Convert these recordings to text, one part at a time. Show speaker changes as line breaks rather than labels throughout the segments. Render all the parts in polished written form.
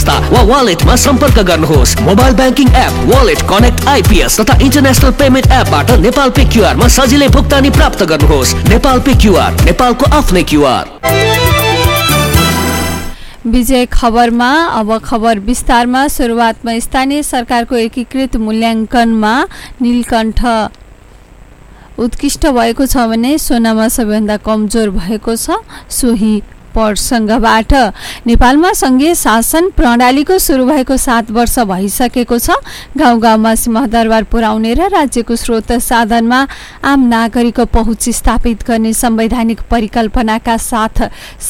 वा वालेटमा सम्पर्क गर्नुहोस्। Mobile banking app wallet connect IPS तथा इन्टरनेशनल पेमेन्ट एपबाट नेपाल पे क्यूआर मा सजिलै भुक्तानी प्राप्त गर्नुहोस्। नेपाल पे क्यूआर, नेपालको आफ्नै क्यूआर।
विजय खबरमा अब खबर विस्तारमा। सुरुवातमा स्थानीय सरकारको एकीकृत मूल्याङ्कनमा नीलकण्ठ उत्कृष्ट भएको छ भने सोनामा सबैभन्दा कमजोर भएको छ। सोही प्रसङ्गबाट नेपालमा संघीय शासन प्रणालीको सुरु भएको 7 वर्ष भइसकेको छ। गाउँ गाउँमा सिंहदरबार पुर्याउने र राज्यको स्रोत साधनमा आम नागरिकको पहुँच स्थापित गर्ने संवैधानिक परिकल्पनाका साथ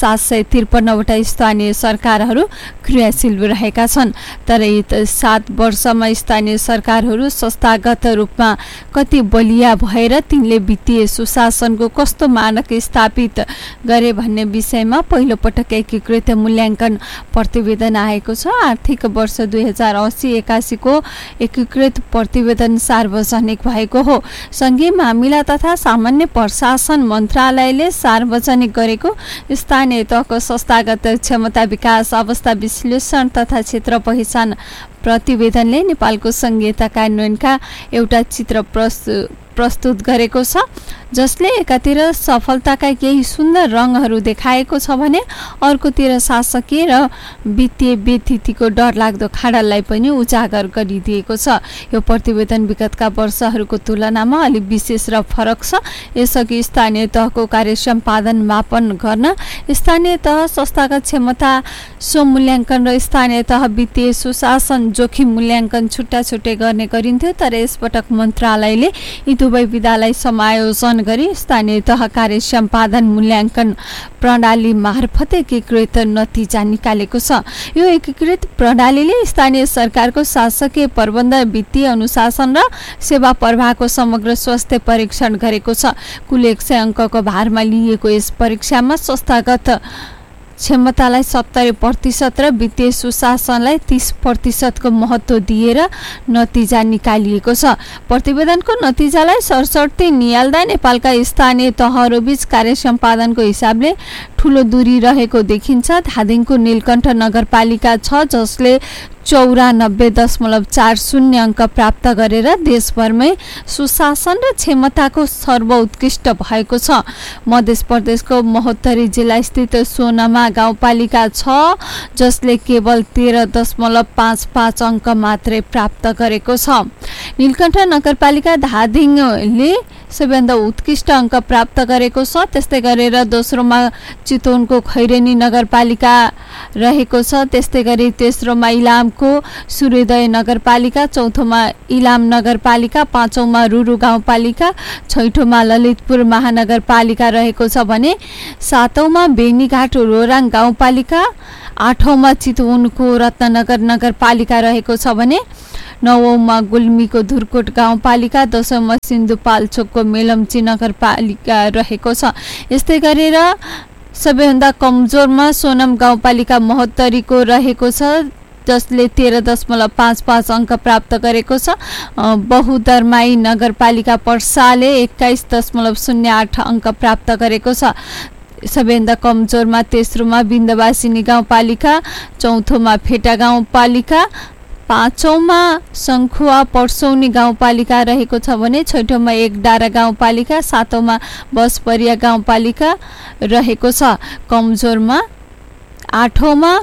753वटा स्थानीय सरकारहरू क्रियाशील रहेका छन्। तर यी 7 वर्षमा स्थानीय सरकारहरू संस्थागत रूपमा कति बलिया भएर तिनले वित्तीय सुशासनको कस्तो मानक स्थापित गरे भन्ने विषयमा पहिलो पटक एकीकृत मूल्याङ्कन प्रतिवेदन आएको छ। आर्थिक वर्ष 2080-81 को एकीकृत प्रतिवेदन सार्वजनिक भएको हो। संघीय मामिला तथा सामान्य प्रशासन मन्त्रालयले सार्वजनिक गरेको स्थानीय तहको संस्थागत क्षमता विकास अवस्था विश्लेषण तथा क्षेत्र पहिचान प्रतिवेदनले नेपालको संघीयता कार्यान्वयनका एउटा चित्र प्रस्तुत गरेको छ, जसले एकातिर सफलताका केही सुन्दर रङहरू देखाएको छ भने अर्कोतिर शासकीय र वित्तीय व्यथितिको डरलाग्दो खाडललाई पनि उजागर गरिदिएको छ। यो प्रतिवेदन विगतका वर्षहरूको तुलनामा अलिक विशेष र फरक छ। यसअघि स्थानीय तहको कार्य सम्पादन मापन गर्न स्थानीय तह संस्थागत क्षमता स्वमूल्याङ्कन र स्थानीय तह वित्तीय सुशासन जोखिम मूल्याङ्कन छुट्टा छुट्टै गर्ने गरिन्थ्यो। तर यसपटक मन्त्रालयले यी दुवै विधालाई समायोजन गरी स्थानीय तह कार्य सम्पादन मूल्याङ्कन प्रणाली मार्फत एकीकृत नतिजा निकालेको छ। यो एकीकृत प्रणालीले स्थानीय सरकारको शासकीय प्रबन्ध वित्तीय अनुशासन र सेवा प्रवाहको समग्र स्वास्थ्य परीक्षण गरेको छ। कुल 100 अङ्कको भारमा लिएको यस परीक्षामा संस्थागत क्षमतालाई 70% र वित्तीय सुशासनलाई 30% को महत्त्व दिएर नतिजा निकालिएको छ। प्रतिवेदनको नतिजालाई सरसर्ती नियाल्दा नेपालका स्थानीय तहहरूबीच कार्य सम्पादनको हिसाबले ठूलो दूरी रहेको देखिन्छ। धादिङको नीलकण्ठ नगरपालिका छ, जसले 94.40 अङ्क प्राप्त गरेर देशभरमै सुशासन र क्षमताको सर्वोत्कृष्ट भएको छ। मध्य प्रदेशको महोत्तरी जिल्ला स्थित सोनामा गाउँपालिका छ, जसले केवल 13.55 अङ्क मात्रै प्राप्त गरेको छ। नीलकण्ठ नगरपालिका धादिङले सबैभन्दा उत्कृष्ट अङ्क प्राप्त गरेको छ। त्यस्तै गरेर दोस्रोमा चितवनको खैरेनी नगरपालिका रहेको छ। त्यस्तै गरी तेस्रोमा इलामको सूर्योदय नगरपालिका, चौथोमा इलाम नगरपालिका, पाँचौंमा रुरु गाउँपालिका, छैठौंमा ललितपुर महानगरपालिका रहेको छ भने सातौंमा बेनीघाट रोराङ गाउँपालिका, आठौंमा चितवनको रत्ननगर नगरपालिका रहेको छ भने नवौंमा गुल्मीको धुरकोट गाउँपालिका, दशौंमा सिन्धुपाल्चोकको मेलम्ची नगरपालिका रहेको छ। यस्तै गरेर सबैभन्दा कमजोरमा सोनम गाउँपालिका महोत्तरीको रहेको छ, जसले 13.55 अङ्क प्राप्त गरेको छ। बहुदरमाई नगरपालिका पर्साले 21.08 अङ्क प्राप्त गरेको छ। सबैभन्दा कमजोरमा तेस्रोमा बिन्दवासिनी गाउँपालिका, चौथोमा फेटा गाउँपालिका, पाँचौंमा सङ्खुवा पर्सौनी गाउँपालिका रहेको छ भने छैठौंमा एकडारा गाउँपालिका, सातौंमा बसपरिया गाउँपालिका रहेको छ। कमजोरमा आठौंमा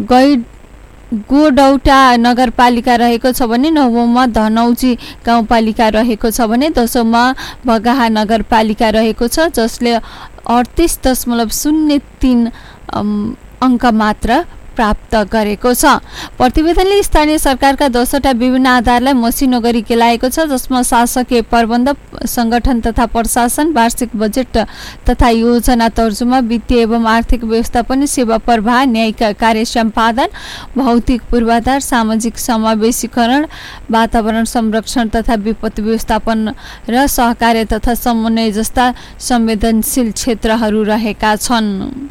गोडौटा नगरपालिका रहेको छ भने नवौंमा धनौजी गाउँपालिका रहेको छ भने दशौंमा बगाहा नगरपालिका रहेको छ, जसले 38.03 अङ्क मात्र प्राप्त गरेको छ। प्रतिवेदनले स्थानीय सरकारका 10वटा विभिन्न आधारलाई मसिनो गरी केलाएको छ, जसमा शासकीय प्रबन्ध, संगठन तथा प्रशासन, वार्षिक बजेट तथा योजना तर्जुमा, वित्तीय एवं आर्थिक व्यवस्थापन, सेवा प्रवाह, न्यायिक कार्य सम्पादन, भौतिक पूर्वाधार, सामाजिक समावेशीकरण, वातावरण संरक्षण तथा विपत्ति व्यवस्थापन र सहकार्य तथा समन्वय जस्ता संवेदनशील क्षेत्रहरू रहेका छन्।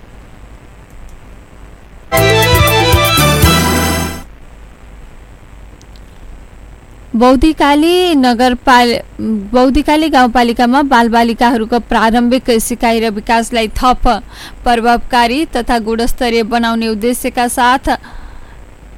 बौद्धिकाली गाउँपालिकामा बालबालिकाहरूको प्रारम्भिक सिकाइ र विकासलाई थप प्रभावकारी तथा गुणस्तरीय बनाउने उद्देश्यका साथ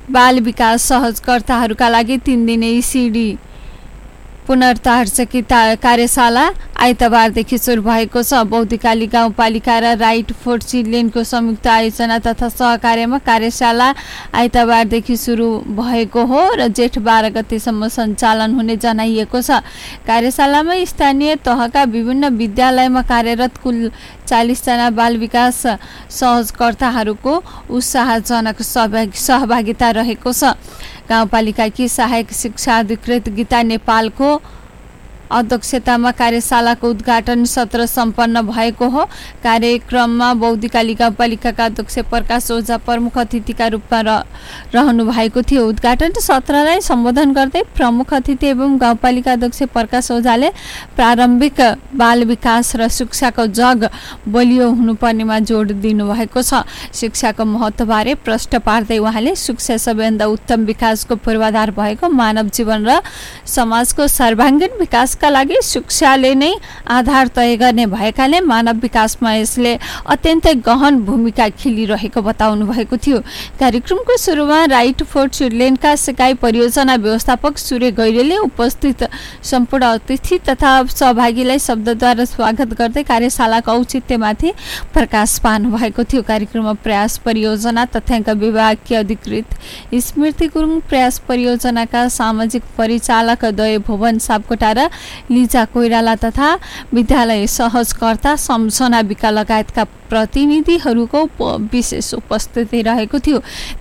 बाल विकास सहजकर्ताहरूका लागि 3 दिने ECD पुनर्तार्चकी कार्यशाला आइतबारदेखि सुरु भएको छ। बौद्धिकाली गाउँपालिका र राइट फर चिल्ड्रेनको संयुक्त आयोजना तथा सहकार्यमा कार्यशाला आइतबारदेखि सुरु भएको हो र जेठ 12 गतेसम्म सञ्चालन हुने जनाइएको छ। कार्यशालामा स्थानीय तहका विभिन्न विद्यालयमा कार्यरत कुल 40 जना बाल विकास सहजकर्ताहरूको उत्साहजनक सहभागिता रहेको छ। गाउँपालिकाकी सहायक शिक्षा अधिकृत गीता नेपालको अध्यक्षतामा कार्यशालाको उद्घाटन सत्र सम्पन्न भएको हो। कार्यक्रममा बौद्धिकाली गाउँपालिकाका अध्यक्ष प्रकाश ओझा प्रमुख अतिथिका रूपमा रहनु भएको थियो। उद्घाटन सत्रलाई सम्बोधन गर्दै प्रमुख अतिथि एवं गाउँपालिका अध्यक्ष प्रकाश ओझाले प्रारम्भिक बाल विकास र शिक्षाको जग बलियो हुनुपर्नेमा जोड दिनुभएको छ। शिक्षाको महत्त्वबारे प्रश्न पार्दै उहाँले शिक्षा सबैभन्दा उत्तम विकासको पूर्वाधार भएको मानव जीवन र समाजको सर्वाङ्गीण विकासका लागि शिक्षाले नै आधार तय गर्ने भएकाले मानव विकासमा यसले अत्यन्तै गहन भूमिका खेलिरहेको बताउनु भएको थियो। कार्यक्रमको सुरुमा राइट फर चिल्ड्रेनका सिकाइ परियोजना व्यवस्थापक सूर्य गैरेले उपस्थित सम्पूर्ण अतिथि तथा सहभागीलाई शब्दद्वारा स्वागत गर्दै कार्यशालाको औचित्यमाथि प्रकाश पार्नु भएको थियो। कार्यक्रममा प्रयास परियोजना तथ्याङ्क विभागकी अधिकृत स्मृति गुरुङ, प्रयास परियोजनाका सामाजिक परिचालक दय भुवन सापकोटा र लिजा कोइराला तथा विद्यालय सहजकर्ता सम्झना विका लगायतका प्रतिनिधिहरूको विशेष उपस्थिति रहेको थियो।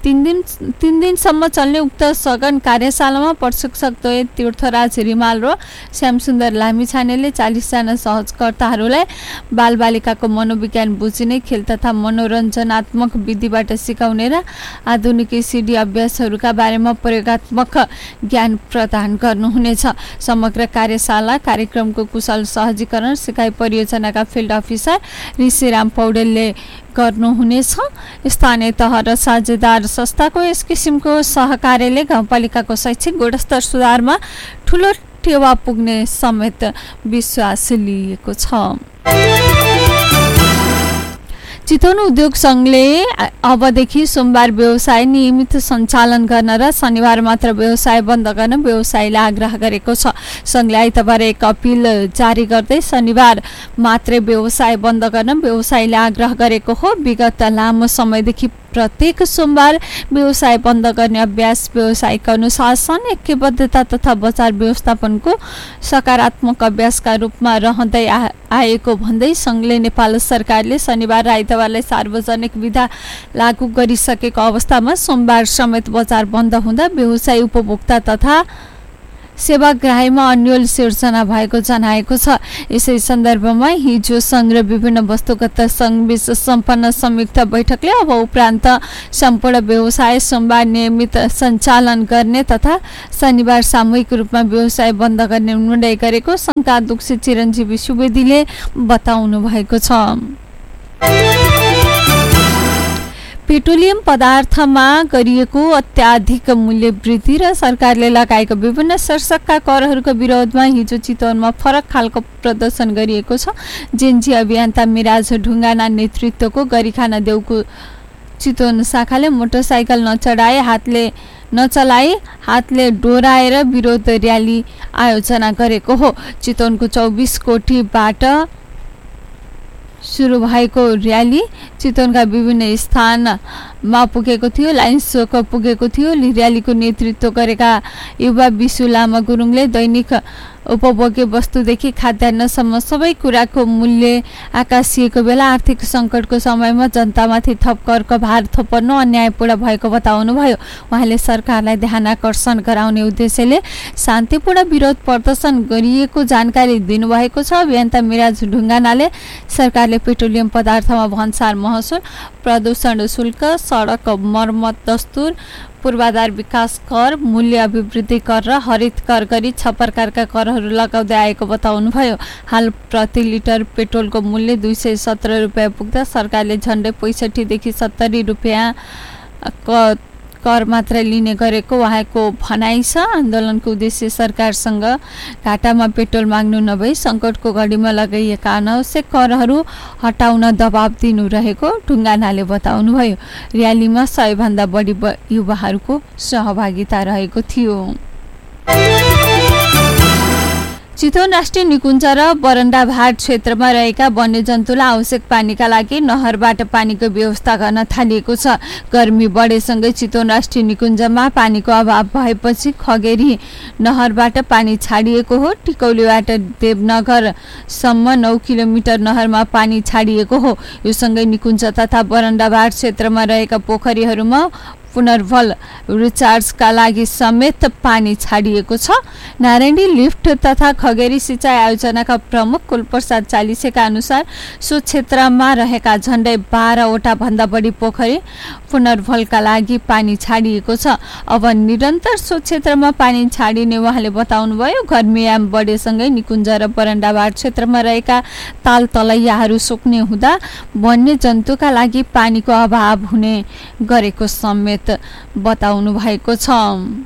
3 दिनसम्म चल्ने उक्त सघन कार्यशालामा प्रशिक्षक द्वय तीर्थराज रिमाल र श्यामसुन्दर लामिछानेले 40 जना सहजकर्ताहरूलाई बालबालिकाको मनोविज्ञान बुझिने, खेल तथा मनोरञ्जनात्मक विधिबाट सिकाउने र आधुनिक ECD अभ्यासहरूका बारेमा प्रयोगात्मक ज्ञान प्रदान गर्नुहुनेछ। समग्र कार्यशाला कार्यक्रमको कुशल सहजीकरण सिकाइ परियोजनाका फिल्ड अफिसर ऋषिराम पौडेलले गर्नुहुनेछ। स्थानीय तह र साझेदार संस्थाको यस किसिमको सहकार्यले गाउँपालिकाको शैक्षिक गुणस्तर सुधारमा ठूलो टेवा पुग्ने समेत विश्वास लिएको छ। चितवन उद्योग संघले अबदेखि सोमबार व्यवसाय नियमित सञ्चालन गर्न र शनिबार मात्र व्यवसाय बन्द गर्न व्यवसायीलाई आग्रह गरेको छ। संघले आइतबार एक अपिल जारी गर्दै शनिबार मात्रै व्यवसाय बन्द गर्न व्यवसायीले आग्रह गरेको हो। विगत लामो समयदेखि प्रत्येक सोमबार व्यवसाय बन्द गर्ने अभ्यास व्यवसायिक अनुशासन, ऐक्यबद्धता तथा बजार व्यवस्थापनको सकारात्मक अभ्यासका रूपमा रहँदै आएको भन्दै संघले नेपाल सरकारले शनिबार र आइतबारलाई सार्वजनिक विधा लागू गरिसकेको अवस्थामा सोमबार समेत बजार बन्द हुँदा व्यवसायी उपभोक्ता तथा सेवाग्राहीमा अन्यल सिर्जना भएको जनाएको छ। यसै सन्दर्भमा हिजो संघ र विभिन्न वस्तुगत संघबीच सम्पन्न संयुक्त बैठकले अब उपरान्त सम्पूर्ण व्यवसाय सोमबार नियमित सञ्चालन गर्ने तथा शनिबार सामूहिक रूपमा व्यवसाय बन्द गर्ने निर्णय गरेको संघका अध्यक्ष चिरञ्जीवी सुवेदीले बताउनु भएको छ। पेट्रोलियम पदार्थमा गरिएको अत्याधिक मूल्य वृद्धि र सरकारले लगाएको विभिन्न शीर्षकका करहरूको विरोधमा हिजो चितवनमा फरक खालको प्रदर्शन गरिएको छ। जेन्जी अभियन्ता मिराज ढुङ्गाना नेतृत्वको गरिखाना देउको चितवन शाखाले मोटरसाइकल नचलाई हातले डोराएर विरोध र्याली आयोजना गरेको हो। चितवनको 24 कोटीबाट सुरु भएको र्याली चितवनका विभिन्न स्थानमा पुगेको थियो। लाइन्स चोक पुगेको थियो। र्यालीको नेतृत्व गरेका युवा विशु लामा गुरुङले दैनिक उपभोग्य वस्तुदेखि खाद्यान्नसम्म सबै कुराको मूल्य आकाशिएको बेला आर्थिक सङ्कटको समयमा जनतामाथि थप करको भार थोपर्नु अन्यायपूर्ण भएको बताउनुभयो। उहाँले सरकारलाई ध्यान आकर्षण गराउने उद्देश्यले शान्तिपूर्ण विरोध प्रदर्शन गरिएको जानकारी दिनुभएको छ। अभियन्ता मिराज ढुङ्गानाले सरकारले पेट्रोलियम पदार्थमा भन्सार महसुल, प्रदूषण शुल्क, सडक मर्मत दस्तुर, पूर्वाधार विकास कर, मूल्य अभिवृद्धि कर र हरित कर गरी 6 प्रकारका करहरू लगाउँदै आएको बताउनुभयो। हाल प्रति लिटर पेट्रोलको मूल्य 217 रुपियाँ पुग्दा सरकारले झन्डै 65 देखि 70 रुपियाँ कर मात्र लिने गरेको उहाँको भनाइ छ। आन्दोलनको उद्देश्य सरकारसँग घाटामा पेट्रोल माग्नु नभई सङ्कटको घडीमा लगाइएका अनावश्यक करहरू हटाउन दबाब दिनु रहेको ढुङ्गानाले बताउनुभयो। र्यालीमा 100 भन्दा बढी युवाहरूको सहभागिता रहेको थियो। चितवन राष्ट्रिय निकुञ्ज र बरण्डाभाट क्षेत्रमा रहेका वन्यजन्तुलाई आवश्यक पानीका लागि नहरबाट पानीको व्यवस्था गर्न थालिएको छ। गर्मी बढेसँगै चितवन राष्ट्रिय निकुञ्जमा पानीको अभाव भएपछि खगेरी नहरबाट पानी छाडिएको हो। टिकौलीबाट देवनगरसम्म 9 किलोमिटर नहरमा पानी छाडिएको हो। यो सँगै निकुञ्ज तथा बरण्डाभाट क्षेत्रमा रहेका पोखरीहरूमा पुनर्भल रिचार्जका लागि समेत पानी छाडिएको छ। नारायणी लिफ्ट तथा खगेरी सिँचाइ आयोजनाका प्रमुख कुलप्रसाद चालिसेका अनुसार सो क्षेत्रमा रहेका झण्डै 12वटा भन्दा बढी पोखरी पुनर्भलका लागि पानी छाडिएको छ। अब निरन्तर सो क्षेत्रमा पानी छाडिने उहाँले बताउनुभयो। गर्मीयाम बढेसँगै निकुञ्ज र बरण्डाभाट क्षेत्रमा रहेका ताल तलैयाहरू सुक्ने हुँदा वन्यजन्तुका लागि पानीको अभाव हुने गरेको समेत बताउनु भएको छ।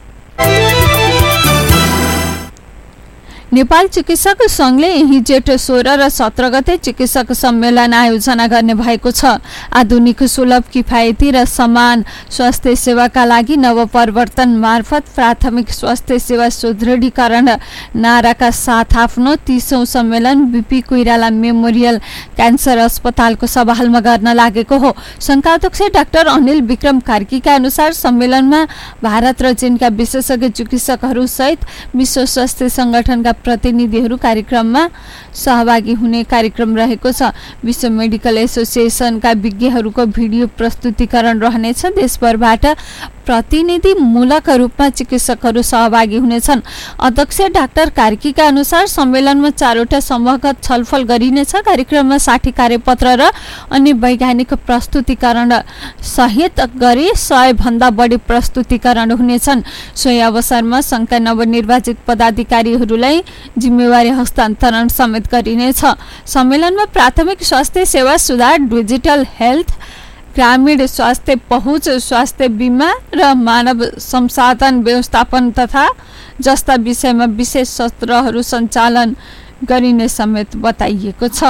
नेपाल चिकित्सक संघले यही जेठ 16 र 17 गते चिकित्सक सम्मेलन आयोजना गर्ने भएको छ। आधुनिक सुलभ किफायती र समान स्वास्थ्य सेवाका लागि नवपरिवर्तन मार्फत प्राथमिक स्वास्थ्य सेवा सुदृढीकरण नाराका साथ आफ्नो 30औं सम्मेलन बीपी कोइराला मेमोरियल क्यान्सर अस्पतालको सभाहालमा गर्न लागेको हो। संघका अध्यक्ष डाक्टर अनिल विक्रम कार्कीका अनुसार सम्मेलनमा भारत र चीनका विशेषज्ञ चिकित्सकहरू सहित विश्व स्वास्थ्य संगठनका प्रतिनिधिहरू कार्यक्रममा सहभागी हुने कार्यक्रम रहेको छ। विश्व मेडिकल एसोसिएसनका विज्ञहरूको भिडियो प्रस्तुतिकरण रहनेछ। देशभरबाट प्रतिनिधिमूलक रूपमा चिकित्सकहरू सहभागी हुनेछन्। अध्यक्ष डाक्टर कार्कीका अनुसार सम्मेलनमा 4वटा समूहगत छलफल गरिनेछ। कार्यक्रममा 60 कार्यपत्र र अन्य वैज्ञानिक प्रस्तुतिकरण सहित गरी 100 भन्दा बढी प्रस्तुतिकरण हुनेछन्। सोही अवसरमा संघका नवनिर्वाचित पदाधिकारीहरूलाई जिम्मेवारी हस्तान्तरण समेत गरिनेछ। सम्मेलनमा प्राथमिक स्वास्थ्य सेवा सुधार, डिजिटल हेल्थ, ग्रामीण स्वास्थ्य पहुँच, स्वास्थ्य बीमा र मानव संसाधन व्यवस्थापन तथा जस्ता विषयमा विशेष सत्रहरू सञ्चालन गरिने समेत बताइएको छ।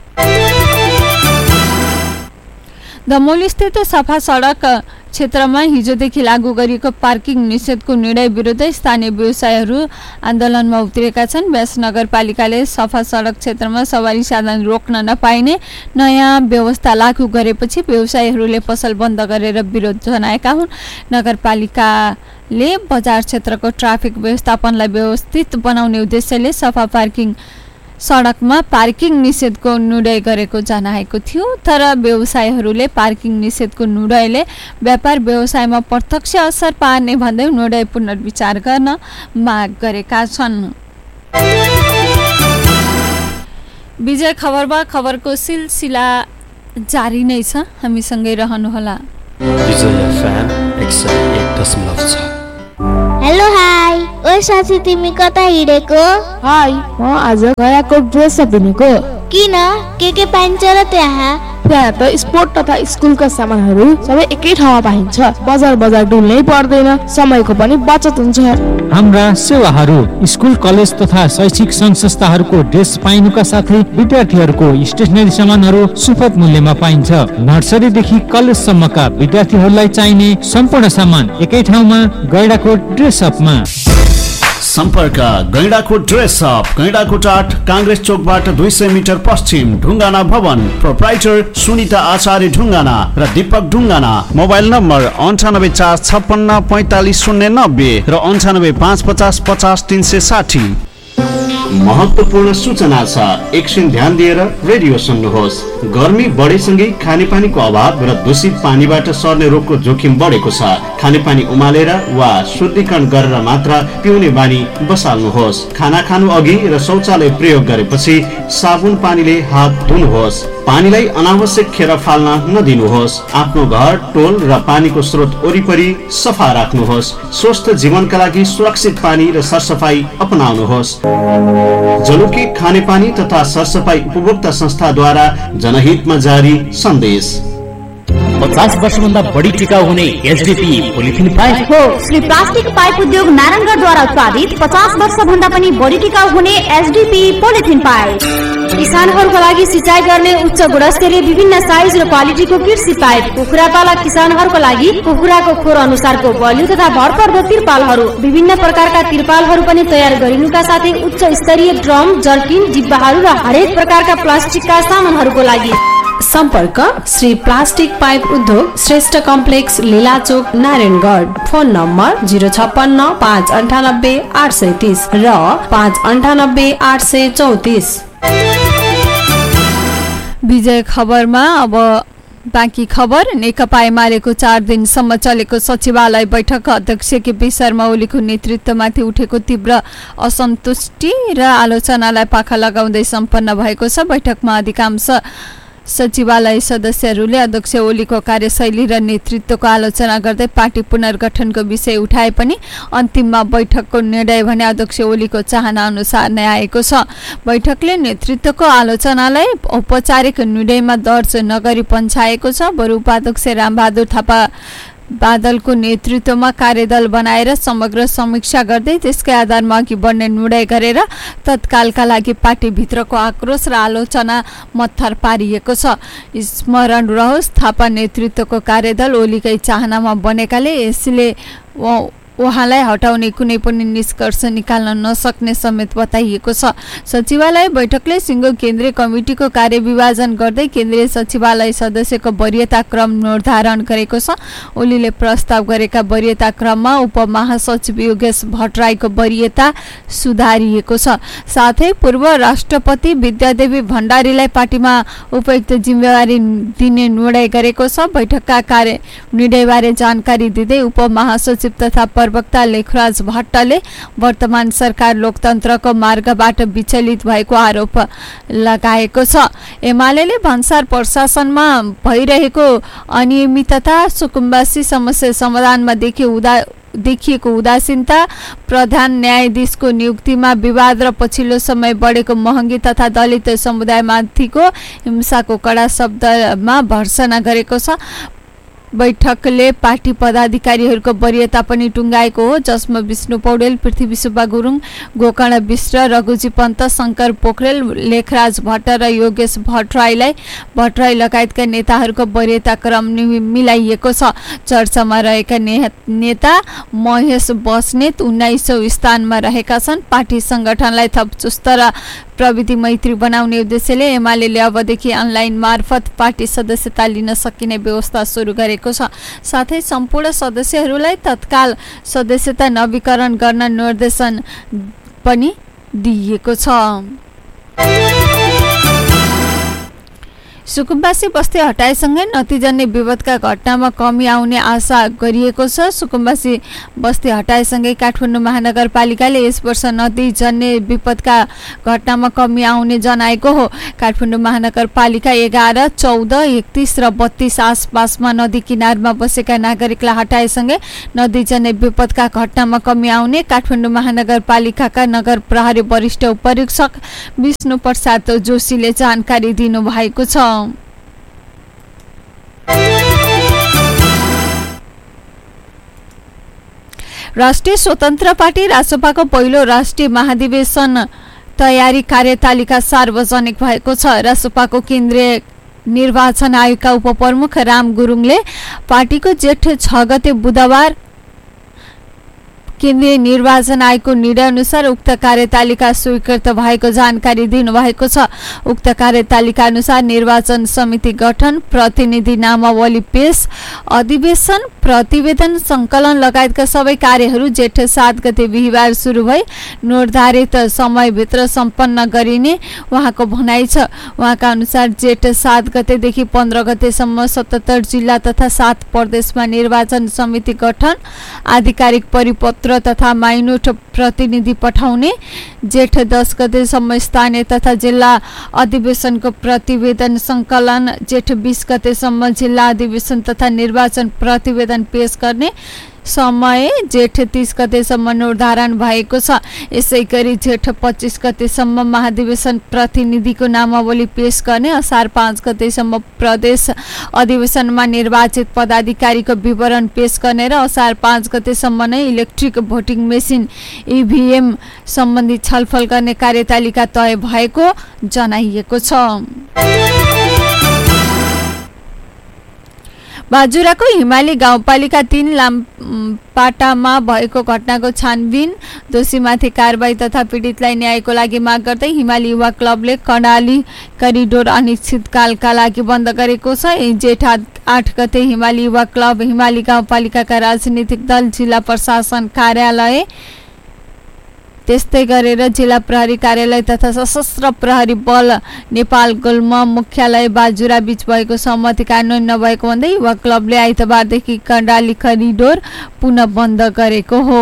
दमौली-स्थित सफा सडक क्षेत्रमा हिजोदेखि लागू गरिएको पार्किङ निषेधको निर्णय विरुद्ध स्थानीय व्यवसायीहरू आन्दोलनमा उत्रिएका छन्। व्यास नगरपालिकाले सफा सडक क्षेत्रमा सवारी साधन रोक्न नपाइने नयाँ व्यवस्था लागू गरेपछि व्यवसायीहरूले पसल बन्द गरेर विरोध जनाएका हुन्। नगरपालिकाले बजार क्षेत्रको ट्राफिक व्यवस्थापनलाई व्यवस्थित बनाउने उद्देश्यले सफा पार्किङ सडकमा पार्किङ निषेधको निर्णय गरेको जनाएको थियो। तर व्यवसायीहरूले पार्किङ निषेधको निर्णयले व्यापार व्यवसायमा प्रत्यक्ष असर पार्ने भन्दै निर्णय पुनर्विचार गर्न माग गरेका छन्। विजय खबरमा खबरको सिलसिला जारी नै छ, हामीसँगै रहनुहोला।
विजय एफएम 101.6।
हेलो हाई, ओए साथी तिमी कता हिँडेको?
हाई, म आज गयाको ड्रेस किनेको।
किन? के पाइन्छ र त्यहाँ?
त्यहाँ त स्पोर्ट तथा स्कुलका सामानहरू सबै एकै ठाउँमा पाइन्छ। बजार डुल्नै पर्दैन, समयको पनि बचत हुन्छ।
हाम्रा सेवाहरू स्कुल, कलेज तथा शैक्षिक संघ संस्थाहरूको ड्रेस पाइनुका साथै विद्यार्थीहरूको स्टेशनरी सामानहरू सुपथ मूल्यमा पाइन्छ। नर्सरीदेखि कलेजसम्मका विद्यार्थीहरूलाई चाहिने सम्पूर्ण सामान एकै ठाउँमा गैंडाकोट ड्रेस अपमा।
सम्पर्क गैंडाकोट ड्रेस अप, गैंडाकोट 8 कांग्रेस चोकबाट 200 मिटर पश्चिम, ढुङ्गाना भवन। प्रोप्राइटर सुनिता आचार्य ढुङ्गाना र दीपक ढुङ्गाना। मोबाइल नम्बर 984556 4590 र 985550 360। महत्त्वपूर्ण सूचना छ, एकछिन ध्यान दिएर रेडियो सुन्नुहोस्। गर्मी बढेसँगै खानेपानीको अभाव र दूषित पानीबाट सर्ने रोगको जोखिम बढेको छ। खानेपानी उमालेर वा शुद्धिकरण गरेर मात्र पिउने बानी बसाल्नुहोस्। खाना खानु अघि र शौचालय प्रयोग गरेपछि साबुन पानीले हात धुनुहोस्। पानीलाई अनावश्यक खेर फाल्न नदिनुहोस्। आफ्नो घर, टोल र पानीको स्रोत वरिपरि सफा राख्नुहोस्। स्वस्थ जीवनका लागि सुरक्षित पानी र सरसफाई अपनाउनुहोस्। जलुकी खानेपानी तथा सरसफाई उपभोक्ता संस्थाद्वारा जनहितमा जारी सन्देश।
50 वर्षभन्दा बढी टिकाउ हुने एचडीपी पोलिथिन पाइप
हो। श्री प्लास्टिक पाइप उद्योग नारायणगढद्वारा उत्पादित 50 वर्ष भन्दा पनि बढी टिकाउ हुने एचडीपी पोलिथिन पाइप। किसानहरूको लागि सिँचाइ गर्ने उच्च गुणस्तरीय विभिन्न साइज र क्वालिटीको कृषि पाइप। कुखुरा पालक किसानहरूको लागि कुखुराको खोर अनुसारको बलियो तथा भरपर्दो तिरपालहरू, विभिन्न प्रकारका तिरपालहरू पनि तयार गरिनुका साथै उच्च स्तरीय ड्रम, जर्किन, डिब्बाहरू र हरेक प्रकारका प्लास्टिकका सामानहरूको लागि।
सम्पर्क श्री प्लास्टिक पाइप उद्योग, Shrestha complex, लीलाचोक, Narayangarh. Phone number 056 598 830 र 598 834।
विजय खबरमा अब बाँकी खबर। नेकपा एमालेको 4 दिनसम्म चलेको सचिवालय बैठक अध्यक्ष केपी शर्मा ओलीको नेतृत्वमाथि उठेको तीव्र असन्तुष्टि र आलोचनालाई पाखा लगाउँदै सम्पन्न भएको छ। बैठकमा अधिकांश सचिवालय सदस्यहरूले अध्यक्ष ओलीको कार्यशैली र नेतृत्वको आलोचना गर्दै पार्टी पुनर्गठनको विषय उठाए पनि अन्तिममा बैठकको निर्णय भने अध्यक्ष ओलीको चाहना अनुसार नै आएको छ। बैठकले नेतृत्वको आलोचनालाई औपचारिक निर्णयमा दर्ज नगरी पन्छाएको छ। बरु उपाध्यक्ष रामबहादुर थापा बादलको नेतृत्वमा कार्यदल बनाएर समग्र समीक्षा गर्दै त्यसकै आधारमा अघि बढ्ने निर्णय गरेर तत्कालका लागि पार्टीभित्रको आक्रोश र आलोचना मत्थर पारिएको छ। स्मरण रहोस्, थापा नेतृत्वको कार्यदल ओलीकै चाहनामा बनेकाले यसले उहाँलाई हटाउने कुनै पनि निष्कर्ष निकाल्न नसक्ने समेत बताइएको छ। सचिवालय बैठकले सिङ्गो केन्द्रीय कमिटीको कार्यविभाजन गर्दै केन्द्रीय सचिवालय सदस्यको वरियता क्रम निर्धारण गरेको छ। ओलीले प्रस्ताव गरेका वरियता क्रममा उपमहासचिव योगेश भट्टराईको वरियता सुधारिएको छ। साथै पूर्व राष्ट्रपति विद्यादेवी भण्डारीलाई पार्टीमा उपयुक्त जिम्मेवारी दिने निर्णय गरेको छ। बैठकका कार्य निर्णयबारे जानकारी दिँदै उपमहासचिव तथा प्रवक्ता लेखराज भट्टले वर्तमान सरकार लोकतन्त्रको मार्गबाट विचलित भएको आरोप लगाएको छ। एमालेले भन्सार प्रशासनमा भइरहेको अनियमितता, सुकुम्बासी समस्या समाधानमा देखिएको उदासीनता, प्रधान न्यायाधीशको नियुक्तिमा विवाद र पछिल्लो समय बढेको महँगी तथा दलित समुदायमाथिको हिंसाको कडा शब्दमा भर्सना गरेको छ। बैठकले पार्टी पदाधिकारीहरूको वरियता पनि टुङ्गाएको हो, जसमा विष्णु पौडेल, पृथ्वी सुब्बा गुरुङ, गोकर्ण विष्ट, रघुजी पन्त, शङ्कर पोखरेल, लेखराज भट्ट र योगेश भट्टराई लगायतका नेताहरूको वरियता क्रम मिलाइएको छ। चर्चामा रहेका नेता महेश बस्नेत 19औं स्थानमा रहेका छन्। पार्टी संगठनलाई थप चुस्त र प्रविधि मैत्री बनाउने उद्देश्यले एमालेले अबदेखि अनलाइन मार्फत पार्टी सदस्यता लिन सकिने व्यवस्था सुरु गरेको छ। साथै सम्पूर्ण सदस्यहरूलाई तत्काल सदस्यता नवीकरण गर्न निर्देशन पनि दिइएको छ। सुकुम्बासी बस्ती हटाएसँगै नदीजन्य विपदका घटनामा कमी आउने आशा गरिएको छ। सुकुम्बासी बस्ती हटाएसँगै काठमाडौँ महानगरपालिकाले यस वर्ष नदीजन्य विपदका घटनामा कमी आउने जनाएको हो। काठमाडौँ महानगरपालिका 11, 14, 31 र 32 आसपासमा नदी किनारमा बसेका नागरिकलाई हटाएसँगै नदीजन्य विपदका घटनामा कमी आउने काठमाडौँ महानगरपालिकाका नगर प्रहरी वरिष्ठ उपरीक्षक विष्णु प्रसाद जोशीले जानकारी दिनुभएको छ। राष्ट्रिय स्वतन्त्र पार्टी रासपाको पहिलो राष्ट्रिय महाधिवेशन तयारी कार्यतालिका सार्वजनिक भएको छ। रासपाको केन्द्रीय निर्वाचन आयोगका उपप्रमुख राम गुरुङले पार्टीको जेठ 6 गते बुधबार केन्द्रीय निर्वाचन आयोगको निर्णय अनुसार उक्त कार्यतालिका स्वीकृत भएको जानकारी दिनुभएको छ। उक्त कार्यतालिका अनुसार निर्वाचन समिति गठन, प्रतिनिधि नामावली पेश, अधिवेशन, प्रतिवेदन संकलन लगायतका सबै कार्यहरू जेठ 7 गते बिहिबार सुरु भई निर्धारित समयभित्र सम्पन्न गरिने उहाँको भनाइ छ। उहाँका अनुसार जेठ 7 गतेदेखि 15 गतेसम्म 77 जिल्ला तथा 7 प्रदेशमा निर्वाचन समिति गठन, आधिकारिक परिपत्र तथा माइनोट प्रतिनिधि पठाउने, जेठ 10 गतेसम्म स्थानीय तथा जिल्ला अधिवेशनको प्रतिवेदन संकलन, जेठ 20 गतेसम्म जिल्ला अधिवेशन तथा निर्वाचन प्रतिवेदन अधिवेशन पेश गर्ने समय जेठ 30 गतेसम्म निर्धारण भएको छ। यसै गरी जेठ 25 गतेसम्म महाधिवेशन प्रतिनिधिको नामावली पेश गर्ने, असार 5 गतेसम्म प्रदेश अधिवेशनमा निर्वाचित पदाधिकारीको विवरण पेश गर्ने र असार 5 गतेसम्म नै इलेक्ट्रिक भोटिङ मेसिन EVM सम्बन्धी छलफल गर्ने कार्यतालिका तय भएको जनाइएको छ। बाजुराको हिमाली गाउँपालिका 3 लामपाटामा भएको घटनाको छानबिन, दोषीमाथि कारबाही तथा पीडितलाई न्यायको लागि माग गर्दै हिमाली युवा क्लबले कर्णाली करिडोर अनिश्चितकालका लागि बन्द गरेको छ। जेठ 8 गते हिमाली युवा क्लब हिमाली गाउँपालिकाका राजनीतिक दल, जिल्ला प्रशासन कार्यालय, त्यस्तै गरेर जिल्ला प्रहरी कार्यालय तथा सशस्त्र प्रहरी बल नेपाल गुल्म मुख्यालय बाजुरा बीच भएको सहमति कार्यान्वयन नभएको भन्दै युवा क्लबले आइतबारदेखि कर्णाली करिडोर पुनः बन्द गरेको हो।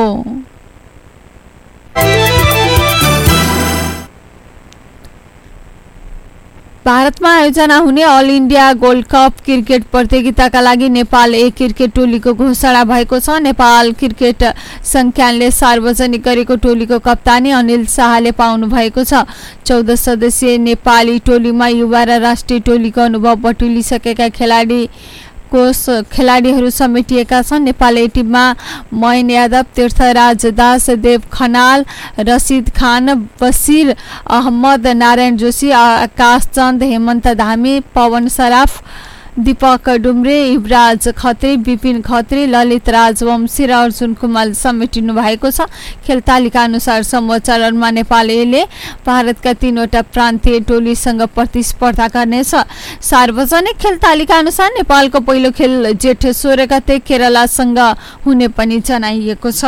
भारतमा आयोजना हुने all India gold cup cricket प्रतियोगिताका लागि नेपाल ए क्रिकेट टोलीको घोषणा भएको छ। नेपाल क्रिकेट संघले सार्वजनिक गरेको टोलीको कप्तानी अनिल शाहले पाउनु भएको छ। 14 सदस्यीय नेपाली टोलीमा युवा र राष्ट्रिय टोलीको अनुभव बटुलिसकेका खेलाडीहरू समेटिएका छन्। नेपाल ए टिममा मयन यादव, तीर्थराज दास, देव खनाल, रसिद खान, बसिर अहमद, नारायण जोशी, आकाश चन्द, हेमन्त धामी, पवन सराफ, दीपक डुम्रे, युवराज खत्री, विपिन खत्री, ललित राजवंशी र अर्जुन कुमार समेटिनु भएको छ। खेल तालिका अनुसार समूह चरणमा नेपाल एले भारतका 3वटा प्रान्तीय टोलीसँग प्रतिस्पर्धा गर्नेछ। सार्वजनिक खेल तालिका अनुसार नेपालको पहिलो खेल जेठ 16 गते केरलासँग हुने पनि जनाइएको छ।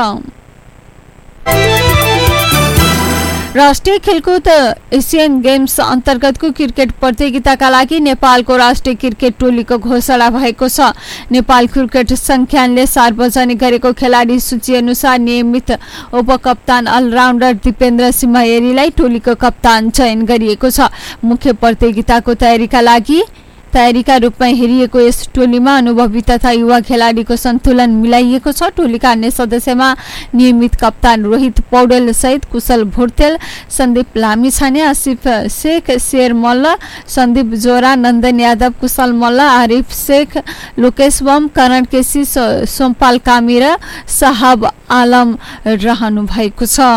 राष्ट्रिय खेलकुद एसियन गेम्स अन्तर्गतको क्रिकेट प्रतियोगिताका लागि नेपालको राष्ट्रिय क्रिकेट टोलीको घोषणा भएको छ। नेपाल क्रिकेट संघले सार्वजनिक गरेको खेलाडी सूची अनुसार नियमित उपकप्तान अलराउन्डर दिपेन्द्र सिंहएरीलाई टोलीको कप्तान चयन गरिएको छ। मुख्य प्रतियोगिताको तयारीका रूपमा हेरिएको यस टोलीमा अनुभवी तथा युवा खेलाडीको सन्तुलन मिलाइएको छ। टोलीका अन्य सदस्यमा नियमित कप्तान रोहित पौडेल सहित कुशल भुर्तेल, सन्दीप लामिछाने, आसिफ शेख, शेर मल्ल, सन्दीप जोरा, नन्दन यादव, कुशल मल्ल, आरिफ शेख, लोकेश बम, करण केसी, सोमपाल कामी र साहब आलम रहनु भएको छ।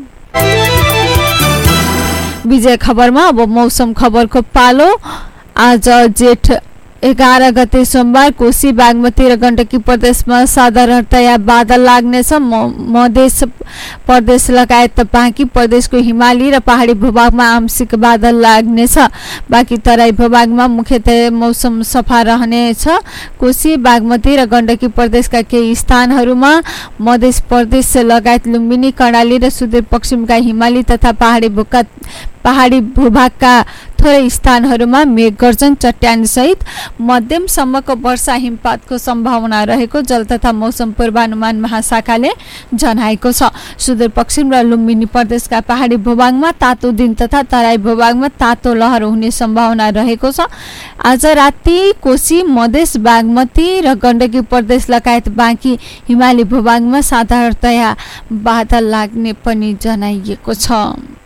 विजय खबरमा अब मौसम खबरको पालो। आज जेठ 11 गते सोमबार कोशी, बागमती र गण्डकी प्रदेशमा साधारणतया बादल लाग्नेछ। मध्य प्रदेश लगायत बाँकी प्रदेशको हिमाली र पहाडी भूभागमा आंशिक बादल लाग्नेछ। बाँकी तराई भूभागमा मुख्यतया मौसम सफा रहनेछ। कोशी, बागमती र गण्डकी प्रदेशका केही स्थानहरूमा, मध्य प्रदेश लगायत लुम्बिनी, कर्णाली र सुदूरपश्चिमका हिमाली तथा पहाडी भूभागका थोरै स्थानहरूमा मेघगर्जन, चट्याङ सहित मध्यमसम्मको वर्षा हिमपातको सम्भावना रहेको जल तथा मौसम पूर्वानुमान महाशाखाले जनाएको छ। सुदूरपश्चिम र लुम्बिनी प्रदेशका पहाडी भूभागमा तातो दिन तथा तराई भूभागमा तातो लहर हुने सम्भावना रहेको छ। आज राति कोशी, मधेस, बागमती र गण्डकी प्रदेश लगायत बाँकी हिमाली भूभागमा साधारणतया बादल लाग्ने पनि जनाइएको छ।